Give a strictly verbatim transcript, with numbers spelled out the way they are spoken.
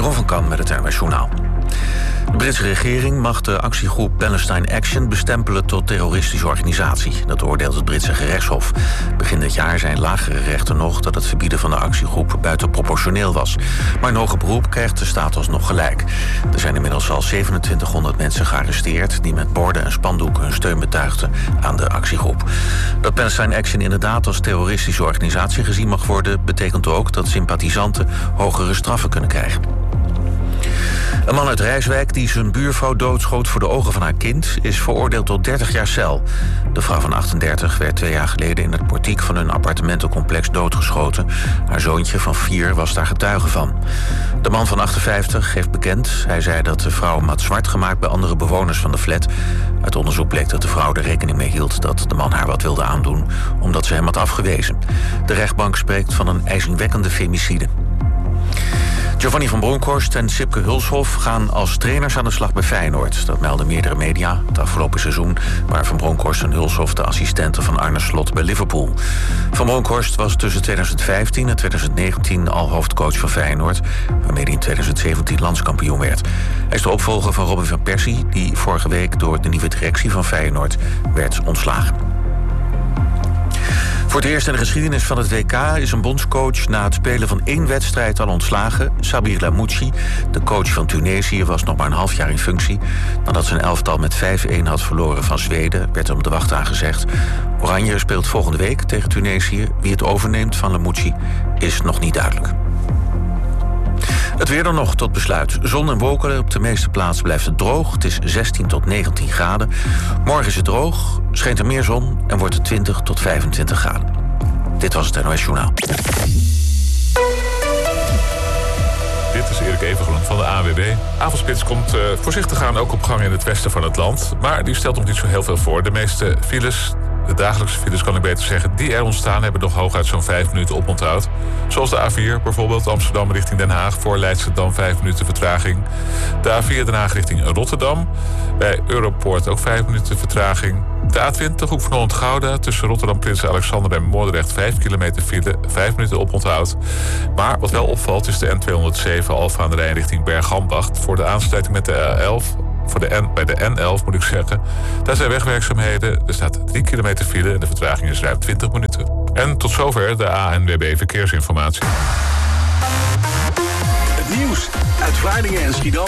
Jeroen van Kan met het N W S Journaal. De Britse regering mag de actiegroep Palestine Action bestempelen tot terroristische organisatie. Dat oordeelt het Britse gerechtshof. Begin dit jaar zijn lagere rechten nog dat het verbieden van de actiegroep buitenproportioneel was. Maar in hoger beroep krijgt de staat alsnog gelijk. Er zijn inmiddels al zevenentwintighonderd mensen gearresteerd die met borden en spandoeken hun steun betuigden aan de actiegroep. Dat Palestine Action inderdaad als terroristische organisatie gezien mag worden, betekent ook dat sympathisanten hogere straffen kunnen krijgen. Een man uit Rijswijk die zijn buurvrouw doodschoot voor de ogen van haar kind is veroordeeld tot dertig jaar cel. De vrouw van achtendertig werd twee jaar geleden in het portiek van hun appartementencomplex doodgeschoten. Haar zoontje van vier was daar getuige van. De man van achtenvijftig heeft bekend. Hij zei dat de vrouw hem had zwart gemaakt bij andere bewoners van de flat. Uit onderzoek bleek dat de vrouw er rekening mee hield dat de man haar wat wilde aandoen, omdat ze hem had afgewezen. De rechtbank spreekt van een ijzingwekkende femicide. Giovanni van Bronckhorst en Sipke Hulshoff gaan als trainers aan de slag bij Feyenoord. Dat melden meerdere media. Het afgelopen seizoen waren Van Bronckhorst en Hulshoff de assistenten van Arne Slot bij Liverpool. Van Bronckhorst was tussen tweeduizend vijftien en tweeduizend negentien al hoofdcoach van Feyenoord, waarmee hij in tweeduizend zeventien landskampioen werd. Hij is de opvolger van Robin van Persie, die vorige week door de nieuwe directie van Feyenoord werd ontslagen. Voor het eerst in de geschiedenis van het W K is een bondscoach na het spelen van één wedstrijd al ontslagen. Sabir Lamouchi, de coach van Tunesië, was nog maar een half jaar in functie. Nadat zijn elftal met vijf-een had verloren van Zweden, werd hem de wacht aangezegd. Oranje speelt volgende week tegen Tunesië. Wie het overneemt van Lamouchi is nog niet duidelijk. Het weer dan nog tot besluit. Zon en wolken, op de meeste plaatsen blijft het droog. Het is zestien tot negentien graden. Morgen is het droog, schijnt er meer zon en wordt het twintig tot vijfentwintig graden. Dit was het N O S Journaal. Dit is Erik Evengroen van de A N W B. Avondspits komt uh, voorzichtig aan, ook op gang in het westen van het land. Maar die stelt nog niet zo heel veel voor. De meeste files, de dagelijkse files kan ik beter zeggen, die er ontstaan hebben nog hooguit zo'n vijf minuten oponthoud. Zoals de A vier, bijvoorbeeld Amsterdam richting Den Haag. Voor Leidschendam vijf minuten vertraging. De A vier Den Haag richting Rotterdam. Bij Europoort ook vijf minuten vertraging. De A twintig Hoek van Holland-Gouda tussen Rotterdam, Prins Alexander en Moordrecht vijf kilometer file, vijf minuten oponthoud. Maar wat wel opvalt is de N tweehonderdzeven Alphen aan de Rijn richting Bergambacht. Voor de aansluiting met de A elf, voor de N, bij de N elf moet ik zeggen. Daar zijn wegwerkzaamheden. Er staat drie kilometer file en de vertraging is ruim twintig minuten. En tot zover de A N W B Verkeersinformatie. Het nieuws uit Vlaardingen en Schiedam.